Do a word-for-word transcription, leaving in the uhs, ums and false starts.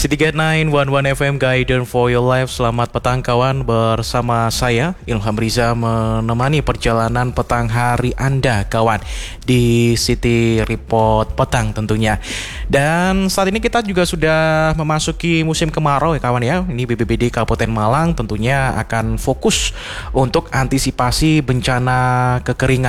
City Gate sembilan satu satu F M Guidance for Your Life. Selamat petang kawan, bersama saya Ilham Riza menemani perjalanan petang hari Anda kawan di City Report Petang tentunya. Dan saat ini kita juga sudah memasuki musim kemarau ya kawan ya. Ini B P B D Kabupaten Malang tentunya akan fokus untuk antisipasi bencana kekeringan